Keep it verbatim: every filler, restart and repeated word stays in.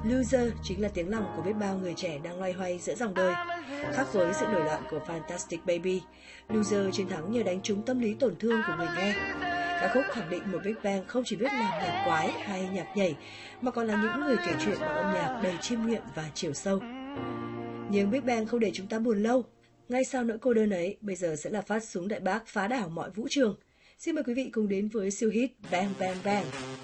Loser chính là tiếng lòng của biết bao người trẻ đang loay hoay giữa dòng đời. Khác với sự nổi loạn của Fantastic Baby, Loser chiến thắng nhờ đánh trúng tâm lý tổn thương của người nghe. Ca khúc khẳng định một Big Bang không chỉ biết làm nhạc quái hay nhạc nhảy, mà còn là những người kể chuyện bằng âm nhạc đầy chiêm nghiệm và chiều sâu. Nhưng Big Bang không để chúng ta buồn lâu. Ngay sau nỗi cô đơn ấy, bây giờ sẽ là phát súng đại bác phá đảo mọi vũ trường. Xin mời quý vị cùng đến với siêu hit Bang Bang Bang.